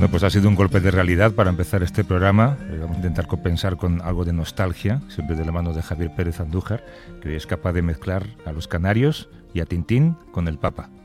Bueno, pues ha sido un golpe de realidad para empezar este programa. Vamos a intentar compensar con algo de nostalgia, siempre de la mano de Javier Pérez Andújar, que hoy es capaz de mezclar a los canarios y a Tintín con el Papa.